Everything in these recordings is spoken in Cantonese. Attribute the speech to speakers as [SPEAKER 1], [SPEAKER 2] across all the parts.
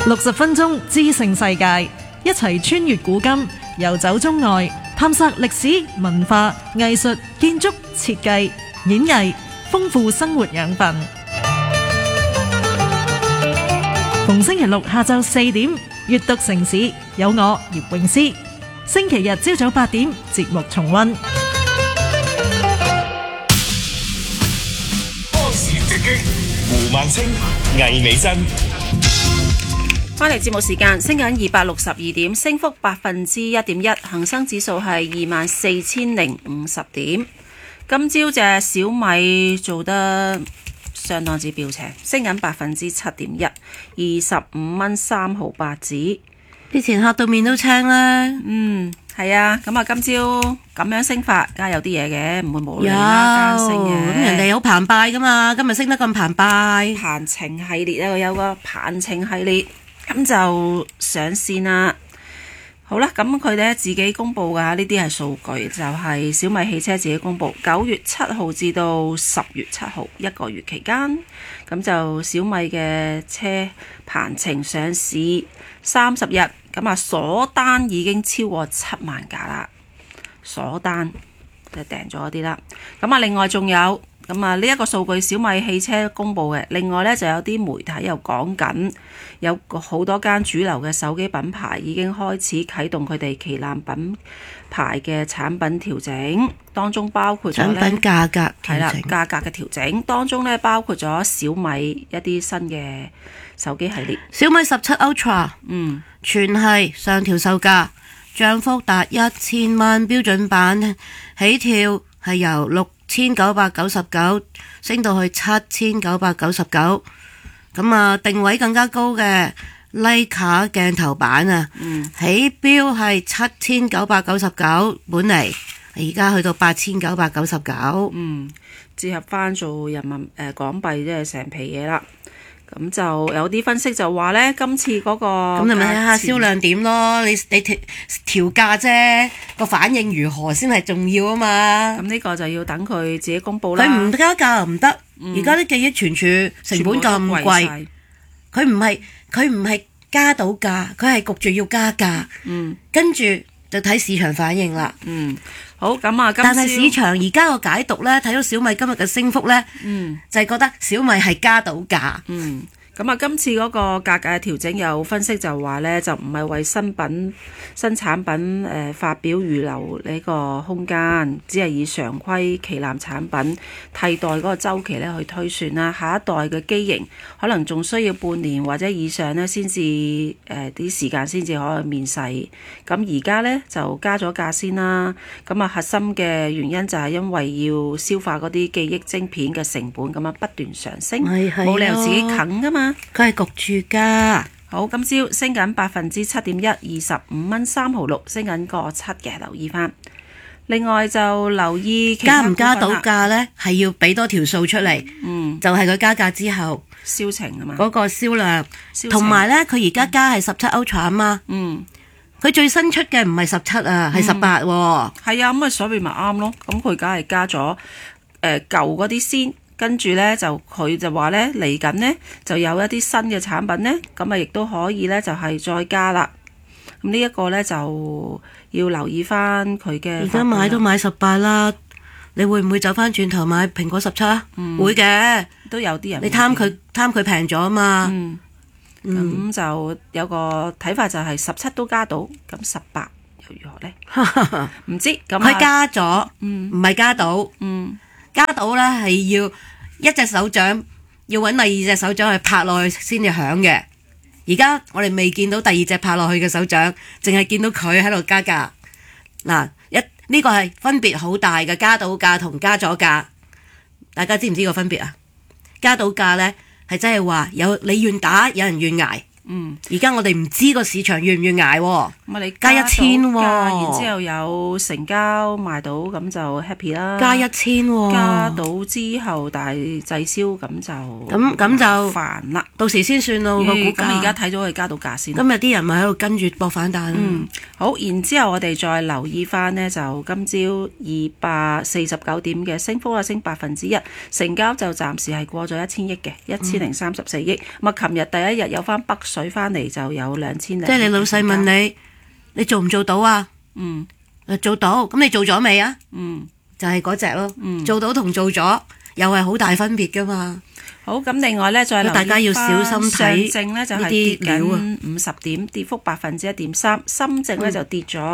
[SPEAKER 1] 60分鐘知性世界，一齊穿越古今，遊走中外，探索歷史、文化、藝術、建築、設計、演藝，豐富生活養分。逢星期六下晝4點，閱讀城市，有我葉詠詩；星期日朝早8點，節目重溫。
[SPEAKER 2] 直擊胡萬清、魏美珍，
[SPEAKER 3] 翻嚟節目時間，升緊262點，升幅1%，恒生指數係24,050點。今朝隻小米做得相當之標青，升緊7.1%， 25蚊3毫8子。
[SPEAKER 4] 之前嚇到面都青啦。
[SPEAKER 3] 係啊，咁啊今朝咁樣升法，梗係有啲嘢嘅，唔會無啦啦加升嘅。
[SPEAKER 4] 咁人哋好澎湃噶嘛，今日升得咁澎湃。
[SPEAKER 3] 鵬程系列啊，有個鵬程系列，咁就上線啦。好啦，咁佢哋自己公布噶呢啲係數據，就係小米汽車自己公布9月7號至到10月7號一個月期間，咁就小米嘅車鵬程上市30日。咁啊，鎖單已經超過7萬架啦，鎖單就訂咗啲啦。咁啊，另外仲有咁啊，呢一個數據小米汽車公布嘅。另外呢，就有啲媒體又講緊，有好多間主流嘅手機品牌已經開始啟動佢哋旗艦品牌嘅產品調整，當中包括咗
[SPEAKER 4] 產品價格
[SPEAKER 3] 係啦，價格嘅調整當中呢，包括咗小米一啲新嘅手機系列，
[SPEAKER 4] 小米17 Ultra，全係上調售價，漲幅達1000蚊，標準版起跳係由6999升到去7999，咁啊定位更加高嘅徠卡鏡頭版啊，起標係7999，本嚟而家去到8999，
[SPEAKER 3] 折合翻做人民港幣，即係成皮嘢啦。咁就有啲分析就話呢，今次嗰個
[SPEAKER 4] 咁你咪睇下銷量點咯，你調價啫，個反應如何先係重要啊嘛。
[SPEAKER 3] 咁呢個就要等佢自己公佈啦。
[SPEAKER 4] 佢唔加價又唔得，而家啲記憶存儲成本咁貴，佢唔係加到價，佢係焗住要加價。跟住就睇市場反應啦。
[SPEAKER 3] 好，咁啊，
[SPEAKER 4] 但係市場而家個解讀呢，睇到小米今日嘅升幅呢，就係覺得小米係加到價。
[SPEAKER 3] 咁啊，今次嗰個價格嘅調整有分析就話呢，就唔係為新產品發表預留呢個空間，只係以常規旗艦產品替代嗰個週期呢去推算啦。下一代嘅機型可能仲需要半年或者以上呢先至啲時間先至可以面世。咁而家呢，就加咗價先啦。咁啊，核心嘅原因就係因為要消化嗰啲記憶晶片嘅成本咁樣不斷上升，冇理由自己啃噶嘛。
[SPEAKER 4] 佢係焗住加。
[SPEAKER 3] 好，今朝升緊7.1%， 25蚊3毫6，升緊個7嘅，留意翻。另外就留意其他
[SPEAKER 4] 加唔加到價呢？係要俾多條數出嚟。就係佢加價之後
[SPEAKER 3] 銷情啊嘛，
[SPEAKER 4] 嗰個銷量，同埋呢，佢而家加係17 Ultra 啊嘛。佢最新出嘅唔係17啊，係18喎。
[SPEAKER 3] 係啊，咁啊所以咪啱咯。咁佢梗係加咗舊嗰啲先。跟住呢，就佢就話呢，嚟緊呢，就有一啲新嘅產品呢，咁啊亦都可以呢，就係再加啦。咁呢一個呢，就要留意翻佢嘅。
[SPEAKER 4] 而家買都買18啦，你會唔會走翻轉頭買蘋果17啊？會嘅，
[SPEAKER 3] 都有啲人
[SPEAKER 4] 你貪佢平咗啊嘛。
[SPEAKER 3] 咁就有個睇法就係17都加到，咁18又如何呢？唔知咁
[SPEAKER 4] 佢加咗，唔係加到。加到呢係要一隻手掌要揾第二隻手掌去拍落去先至響嘅。而家我哋未見到第二隻拍落去嘅手掌，淨係見到佢喺度加價。嗱，呢個係分別好大嘅，加到價同加咗價。大家知唔知個分別啊？加到價呢係真係話有你願打，有人願捱。而家我哋唔知個市場願唔願捱喎。
[SPEAKER 3] 咁你
[SPEAKER 4] 加1000喎，
[SPEAKER 3] 然之後有成交賣到，咁就 happy 啦。
[SPEAKER 4] 加1000喎，
[SPEAKER 3] 加到之後大滯銷，咁就煩啦。
[SPEAKER 4] 到時先算咯個股價。
[SPEAKER 3] 咁而家睇咗佢加到價先。
[SPEAKER 4] 今日啲人咪喺度跟住搏反彈。
[SPEAKER 3] 好，然之後我哋再留意翻呢，就今朝249點嘅升幅啦，升1%，成交就暫時係過咗1000億嘅，1034億。咁啊，琴日第一日有翻北水翻嚟就有2000零。
[SPEAKER 4] 即係你老細問你做唔做到啊？做到，咁你做咗未啊？就係嗰隻咯。做到同做咗又係好大分別噶嘛。
[SPEAKER 3] 好，咁另外咧，再留意
[SPEAKER 4] 大家要小心睇
[SPEAKER 3] 上證咧就係
[SPEAKER 4] 呢
[SPEAKER 3] 跌
[SPEAKER 4] 啲料啊
[SPEAKER 3] 緊50點，跌幅1.3%，深證咧就跌咗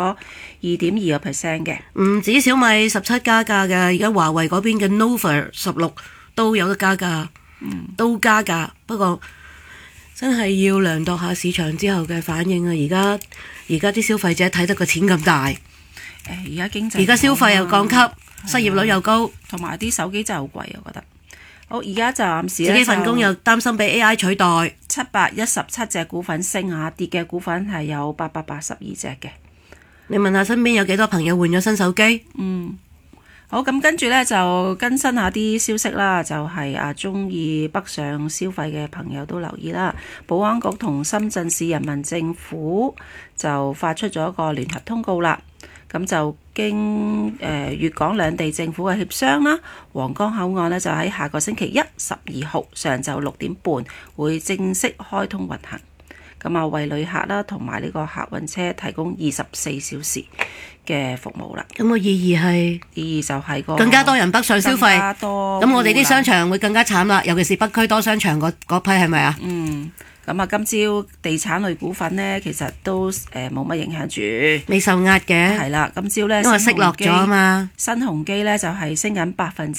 [SPEAKER 3] 2.2%嘅。
[SPEAKER 4] 唔止小米17加價嘅，而家華為嗰邊嘅 Nova 16都有得加價，都加價。不過真係要量度下市場之後嘅反應啊！而家啲消費者睇得個錢咁大，
[SPEAKER 3] 而家經濟
[SPEAKER 4] 而家消費又降級，失業率又高，
[SPEAKER 3] 同埋啲手機真係好貴，我覺得。好，而家暫時
[SPEAKER 4] 自己份工又擔心俾 AI 取代。
[SPEAKER 3] 717隻股份升下，跌嘅股份係有882隻嘅。
[SPEAKER 4] 你問下身邊有幾多朋友換咗新手機？
[SPEAKER 3] 好，咁跟住呢，就更新下啲消息啦，就係中意北上消費嘅朋友都留意啦。保安局同深圳市人民政府就發出咗一個聯合通告啦。咁就經粵港兩地政府嘅協商啦，皇崗口岸呢就喺下個星期一12號上晝6點半會正式開通運行。咁為旅客啦同埋呢個客運車提供24小時嘅服務啦。
[SPEAKER 4] 咁個意義
[SPEAKER 3] 就係
[SPEAKER 4] 更加多人北上消費。
[SPEAKER 3] 咁
[SPEAKER 4] 我哋啲商場會更加慘啦，尤其是北區多商場嗰批係咪啊？
[SPEAKER 3] 咁今朝地產類股份呢，其實都冇乜影響住，
[SPEAKER 4] 未受壓嘅。
[SPEAKER 3] 係啦，今朝呢，
[SPEAKER 4] 因為息落咗啊嘛。
[SPEAKER 3] 新鴻基呢就係升緊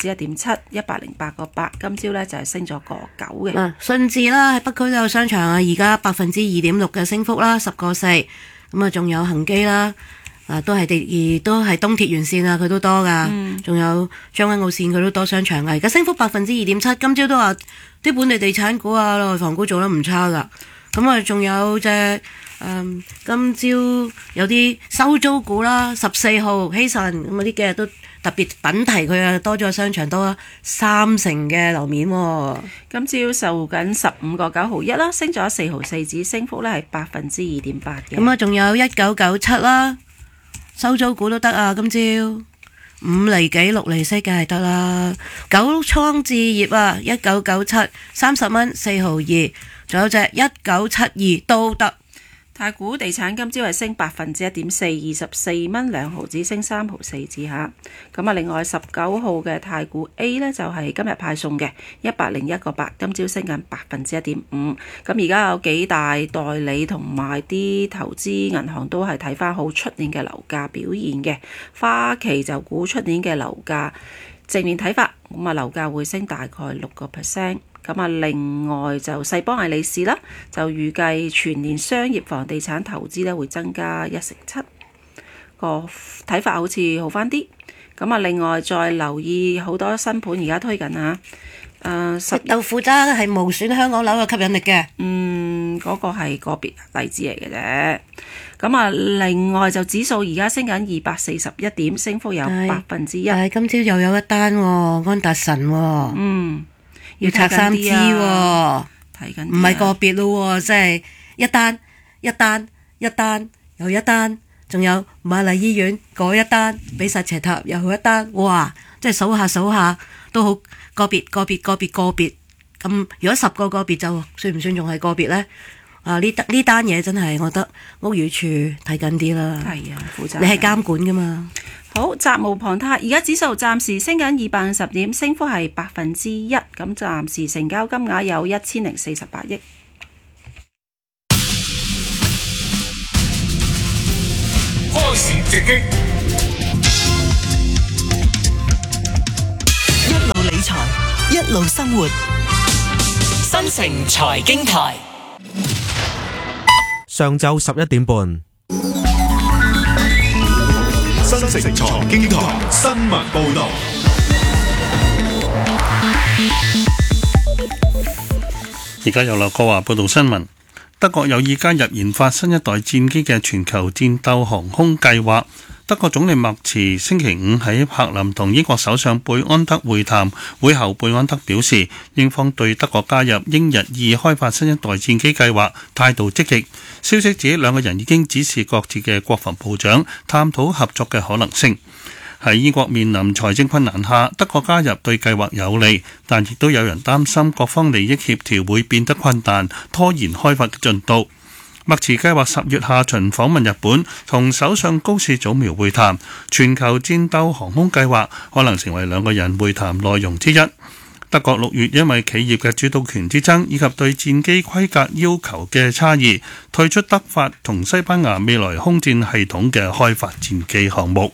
[SPEAKER 3] 1.7%，108.8%。今朝呢就係升咗個9嘅。
[SPEAKER 4] 順治啦，喺北區都有商場啊，而家2.6%嘅升幅啦，10個4。咁仲有恒基啦，都係東鐵沿線啊，佢都多噶。仲有將軍澳線佢都多商場啊，而家升幅2.7%。今朝都話啲本地地產股啊、內房股做得唔差噶。咁仲有今朝有啲收租股啦，14號希慎咁嗰啲幾日都特別品提佢啊，多咗個商場多30%嘅樓面喎。
[SPEAKER 3] 今朝受緊15個9毫1啦，升咗4毫4子，升幅咧係2.8%嘅。
[SPEAKER 4] 咁仲有1997啦，收租股都得啊，今朝5厘幾6厘息嘅係得啦。九倉置業啊，1997 30蚊4毫2，仲有隻1972都得。
[SPEAKER 3] 太古地產今朝係升1.4%， 24蚊2毫子，升3毫4子嚇。咁另外19號嘅太古 A 呢，就係今日派送嘅101個8，今朝升緊1.5%。咁而家有幾大代理同埋啲投資銀行都係睇翻好出年嘅樓價表現嘅。花旗就估出年嘅樓價正面睇法，咁樓價會升大概6%。咁另外就世邦魏理仕啦，就預計全年商業房地產投資咧會增加1.7%，個睇法好似好翻啲。咁另外再留意好多新盤而家推緊啊。
[SPEAKER 4] 豆腐渣係無損香港樓嘅吸引力嘅。
[SPEAKER 3] 嗰個係個別例子嚟嘅啫。咁另外就指數而家升緊241點，升幅有1%。
[SPEAKER 4] 但係今朝又有一單喎，安達臣喎。要拆3支喎，
[SPEAKER 3] 睇緊，
[SPEAKER 4] 唔係個別咯喎，即係一單又一單，仲有瑪麗醫院嗰一單，比薩斜塔又一單，哇！即係數下都好個別。咁如果10個個別就算唔算仲係個別呢？呢單嘢真係我覺得屋宇署睇緊啲啦。
[SPEAKER 3] 係啊，負責。
[SPEAKER 4] 你係監管噶嘛？
[SPEAKER 3] 好，責無旁貸。而家指數暫時升緊250點，升幅係1%。咁暫時成交金額有1048億。
[SPEAKER 2] 開市直擊，
[SPEAKER 5] 一路理財，一路生活。新城財經台，
[SPEAKER 6] 上晝11點半。
[SPEAKER 2] 新城財經台新聞報道。
[SPEAKER 7] 而家由劉國華報道新聞。德國有意加入研發新一代戰機嘅全球戰鬥航空計劃。德國總理默茨星期五喺柏林同英國首相貝安德會談，會後貝安德表示，英方對德國加入英日意開發新一代戰機計劃態度積極。消息指兩個人已經指示各自嘅國防部長探討合作嘅可能性。 喺英國面臨財政困難下，德國加入對計劃有利，但亦都有人擔心各方利益協調會變得困難，拖延開發嘅進度。默茨計劃10月下旬訪問日本，同首相高市早苗會談。全球戰鬥航空計劃可能成為兩個人會談內容之一。德國6月因為企業嘅主導權之爭以及對戰機規格要求嘅差異，退出德法同西班牙未來空戰系統嘅開發戰機項目。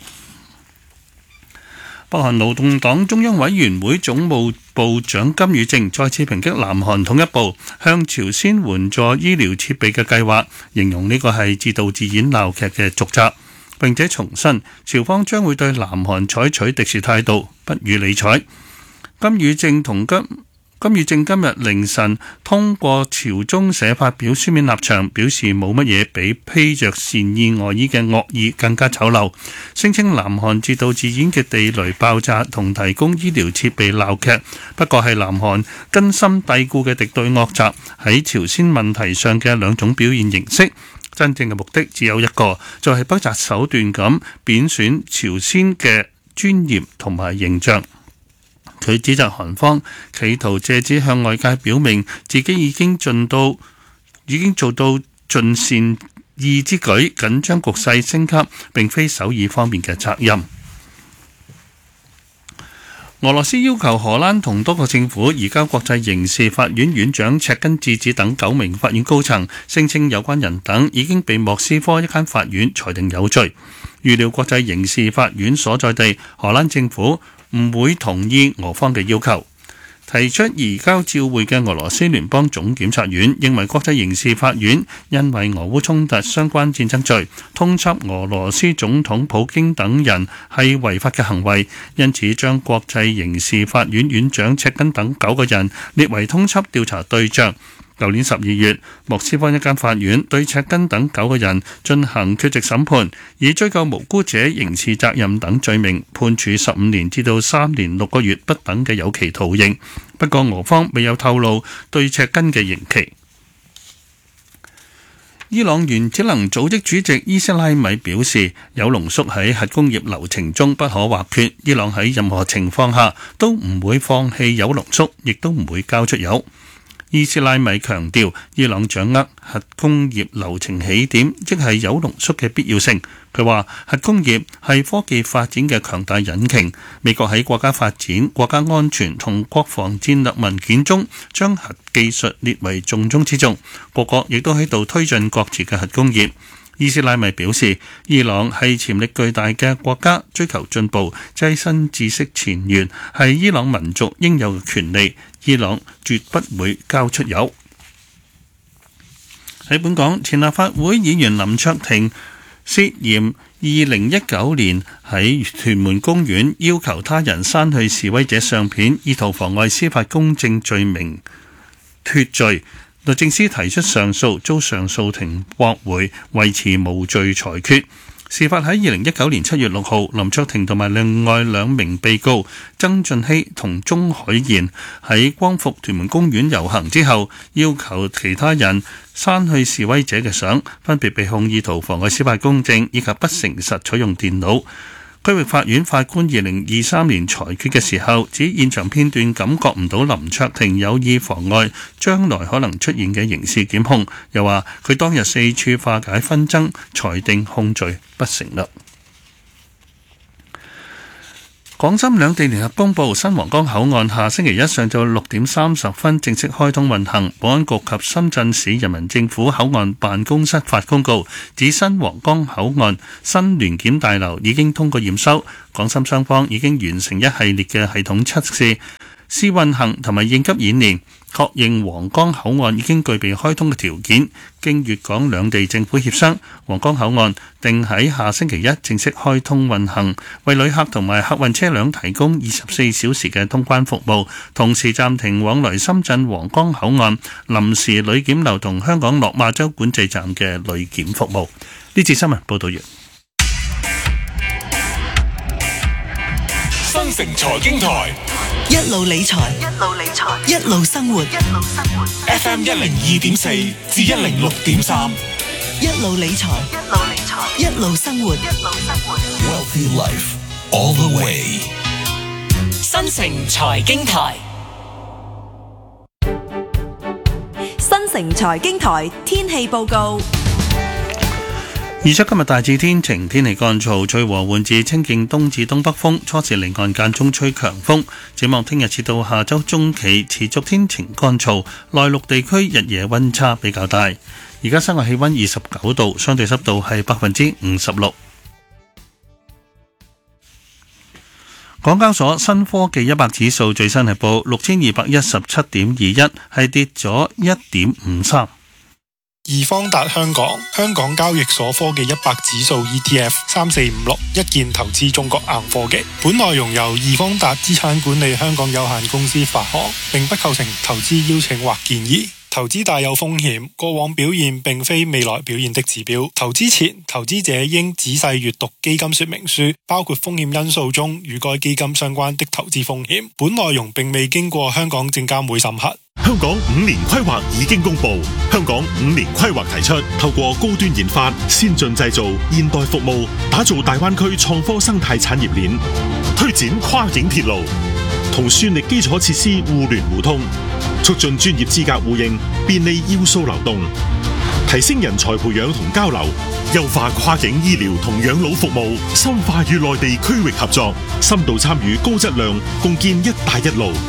[SPEAKER 7] 北韓勞動黨中央委員會總務部長金與正再次抨擊南韓統一部向朝鮮援助醫療設備嘅計劃，形容呢個係自導自演鬧劇嘅續集，並且重申朝方將會對南韓採取敵視態度，不予理睬。金與正今日凌晨通過朝中社發表書面立場，表示冇乜嘢比披着善意外衣嘅惡意更加醜陋，聲稱南韓自導自演嘅地雷爆炸同提供醫療設備鬧劇，不過係南韓根深蒂固嘅敵對惡習喺朝鮮問題上嘅兩種表現形式。真正嘅目的只有一個，就係不擇手段咁貶損朝鮮嘅尊嚴同埋形象。佢指責韓方企圖借此向外界表明自己已經做到盡善意之舉，緊張局勢升級並非首爾方面嘅責任。俄羅斯要求荷蘭同多個政府移交國際刑事法院院長赤根智子等9名法院高層，聲稱有關人等已經被莫斯科一間法院裁定有罪。預料國際刑事法院所在地荷蘭政府唔會同意俄方嘅要求。提出移交照會嘅俄羅斯聯邦總檢察院認為國際刑事法院因為俄烏衝突相關戰爭罪通緝俄羅斯總統普京等人係違法嘅行為，因此將國際刑事法院院長赤根等9個人列為通緝調查對象。舊年12月，莫斯科一間法院對赤根等9個人進行缺席審判，以追究無辜者刑事責任等罪名，判處15年至到3年6個月不等嘅有期徒刑。不過俄方未有透露對赤根嘅刑期。伊朗原子能組織主席伊斯拉米表示，鈾濃縮喺核工業流程中不可或缺，伊朗喺任何情況下都唔會放棄鈾濃縮，亦都唔會交出鈾。伊斯拉米強調，伊朗掌握核工業流程起點，即係鈾濃縮嘅必要性。佢話核工業係科技發展嘅強大引擎。美國喺國家發展、國家安全同國防戰略文件中，將核技術列為重中之重。各國亦都喺度推進各自嘅核工業。伊斯拉米表示，伊朗係潛力巨大嘅國家，追求進步、躋身知識前沿係伊朗民族應有嘅權利。伊朗絕不會交出鈾。喺本港，前立法會議員林卓廷涉嫌2019年喺屯門公園要求他人刪去示威者相片，意圖妨礙司法公正罪名脫罪。律政司提出上訴，遭上訴庭駁回，維持無罪裁決。事發喺2019年7月6號，林卓廷同埋另外2名被告曾俊熙同鍾海賢喺光復屯門公園遊行之後，要求其他人刪去示威者嘅相，分別被控意圖妨礙司法公正以及不誠實採用電腦。區域法院法官2023年裁決嘅時候，指現場片段感覺唔到林卓廷有意妨礙將來可能出現嘅刑事檢控，又話佢當日四處化解紛爭，裁定控罪不成立。港深兩地聯合公佈，新皇崗口岸下星期一上晝6點30分正式開通運行。保安局及深圳市人民政府口岸辦公室發公告，指新皇崗口岸新聯檢大樓已經通過驗收，港深雙方已經完成一系列嘅系統測試、試運行同埋應急演練，確認皇崗口岸已經具備開通嘅條件。經粵港兩地政府協商，皇崗口岸定喺下星期一正式開通運行，為旅客同埋客運車輛提供24小時嘅通關服務，同時暫停往來深圳皇崗口岸臨時旅檢樓同香港落馬洲管制站嘅旅檢服務。呢次新聞報道完。
[SPEAKER 2] 新城財經台
[SPEAKER 5] 一路理財，一路生活。
[SPEAKER 2] FM 102.4至106.3，
[SPEAKER 5] 一路理財，一路生活。Wealthy Life。
[SPEAKER 2] all the way。
[SPEAKER 5] 新城財經台，
[SPEAKER 1] 新城財經台天氣報告。
[SPEAKER 7] 預測今日大致天晴，天氣乾燥，吹和緩至清勁東至東北風，初時離岸間中吹強風。展望聽日至到下周中期持續天晴乾燥，內陸地區日夜溫差比較大。而家室外氣溫29度，相對濕度係56%。港交所新科技100指數最新係報6217.21，係跌咗1.53。
[SPEAKER 8] 易方達香港交易所科技100指數 ETF 3456一鍵投資中國硬科技。本內容由易方達資產管理香港有限公司發行，並不構成投資邀請或建議。投資大有風險，過往表現並非未來表現的指標。投資前，投資者應仔細閱讀基金說明書，包括風險因素中與該基金相關的投資風險。本內容並未經過香港證監會審核。
[SPEAKER 9] 香港5年規劃已經公布，香港5年規劃提出，透過高端研發、先進製造、現代服務，打造大灣區創科生態產業鏈，推展跨境鐵路，同算力基礎設施互聯互通，促進專業資格互認，便利要素流動，提升人才培養同交流，優化跨境醫療同養老服務，深化與內地區域合作，深度參與高質量共建一帶一路。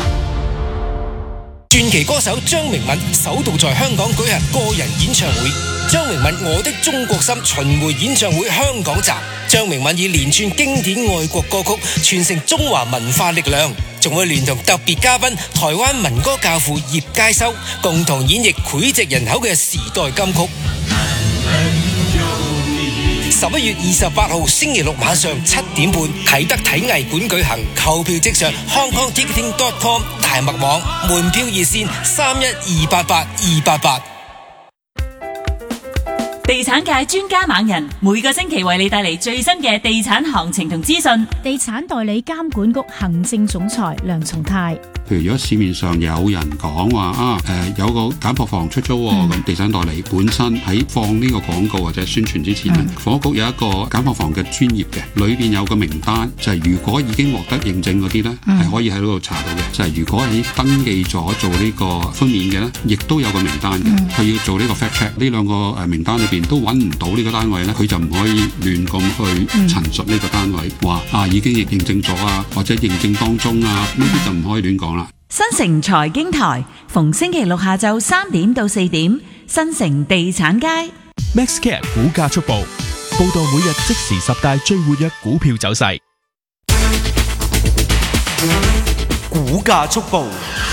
[SPEAKER 10] 傳奇歌手張明敏首度在香港舉行個人演唱會，張明敏我的中國心巡迴演唱會香港站，張明敏以連串經典愛國歌曲傳承中華文化力量，仲會聯同特別嘉賓台灣民歌教父葉佳修共同演繹膾炙人口嘅時代金曲。11月28號星期六晚上7點半，啟德體藝館舉行，購票即上 hongkongticketing.com 大麥網，門票熱線31288。
[SPEAKER 11] 地產界專家猛人，每個星期為你帶嚟最新嘅地產行情同資訊。
[SPEAKER 12] 地產代理監管局行政總裁梁松泰。
[SPEAKER 13] 譬如如果市面上有人講話有個簡樸房出租喎，咁地產代理本身喺放呢個廣告或者宣傳之前，房屋局有一個簡樸房嘅專頁嘅，裏邊有個名單，就係如果已經獲得認證嗰啲呢，係可以喺嗰度查到嘅。就係如果喺登記咗做呢個寬免嘅呢，亦都有個名單嘅，佢要做呢個 fact check。呢兩個名單裏邊都揾唔到呢個單位呢，佢就唔可以亂咁去陳述呢個單位，話已經認證咗啊，或者認證當中啊，呢啲就唔可以亂講啦。
[SPEAKER 11] 新城財經台逢星期六下晝3點到4點，新城地產街
[SPEAKER 14] MaxCare 股價速報，報道每日即時10大最活躍股票走勢。
[SPEAKER 5] 股價速報。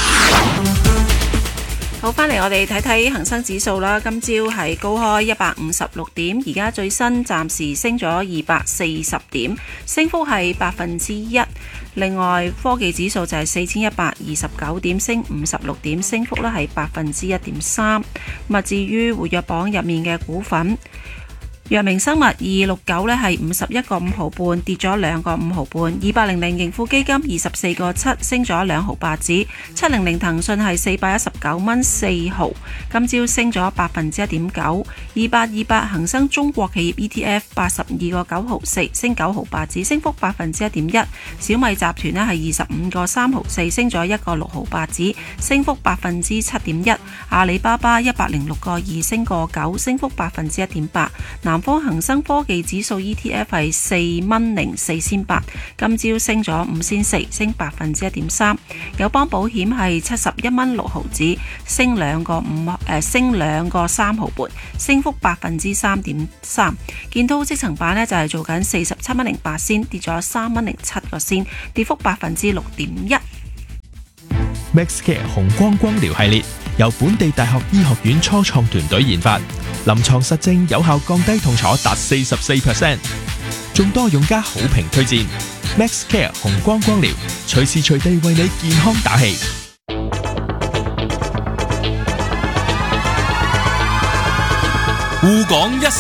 [SPEAKER 3] 好，翻嚟我哋睇睇恒生指數啦。今朝係高開156點，而家最新暫時升咗240點，升幅係1%。另外科技指數就係4129點，升56點，升幅咧係1.3%。咁至於活躍榜入面嘅股份，藥明生物269咧係51個5毫半，跌咗2個5毫半。2800盈富基金24個7，升咗2毫8子。700騰訊係419蚊4毫，今朝升咗1.9%。2828恒生中國企業 ETF 82個9毫4，升9毫8子，升幅1.1%。小米集團咧係25個3毫4，升咗1個6毫8子，升幅7.1%。阿里巴巴106個2，升個9，升幅1.8%。南方恒生科技指數 ETF 係4蚊04仙8，今朝升咗5仙4，升1.3%。友邦保險係71蚊6毫子，升2個3毫半，升幅3.3%。建滔積層板呢就係做緊47蚊08仙，跌咗3蚊07個仙，跌幅6.1%。
[SPEAKER 14] MaxCare 紅光光療系列由本地大學醫學院初創團隊研發，臨床實證有效降低痛楚達44%，眾多用家好評推薦。MaxCare 紅光光療，隨時隨地為你健康打氣。
[SPEAKER 15] 滬港一